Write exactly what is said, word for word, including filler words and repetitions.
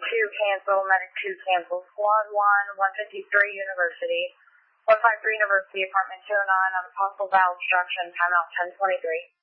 two cancel, medic two cancel, squad one, one fifty-three University, one fifty-three University, apartment two oh nine on a possible valve obstruction, timeout ten twenty-three.